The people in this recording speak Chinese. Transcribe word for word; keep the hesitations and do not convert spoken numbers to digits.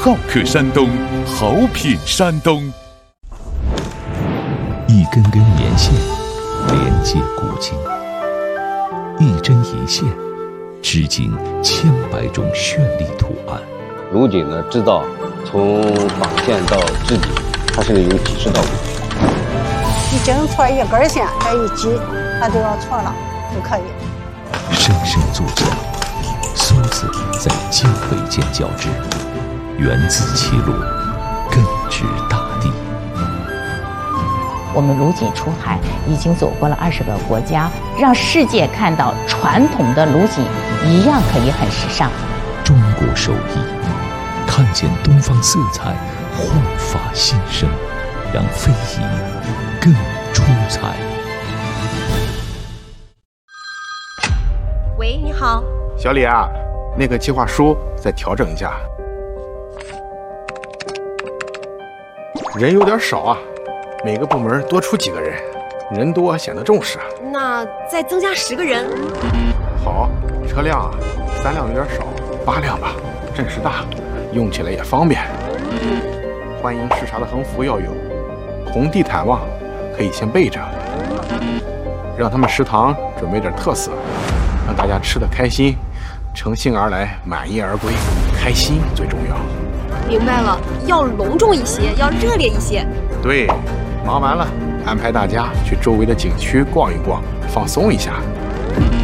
好客山东，好品山东。 一根根棉线连接古今，一针一线织进千百种绚丽图案。 卢锦的制造，从绑线到制底，它是有几十道工序。 一针错一根线，再一挤，它就要错了，就可以。 生生作假，梭子在经纬间交织，源自其路，根植大地。 我们卢锦出海已经走过了二十个国家，让世界看到传统的卢锦一样可以很时尚。 中国手艺，看见东方色彩，焕发新生，让非遗更出彩。 喂，你好， 小李啊，那个计划书再调整一下，人有点少啊，每个部门多出几个人，人多显得重视啊。 那再增加十个人。 好，车辆啊，三辆有点少，八辆吧，阵势大，用起来也方便。欢迎视察的横幅要有，红地毯嘛，可以先备着，让他们食堂准备点特色，让大家吃得开心，乘兴而来，满意而归，开心最重要。 明白了，要隆重一些，要热烈一些。 对，忙完了，安排大家去周围的景区逛一逛，放松一下。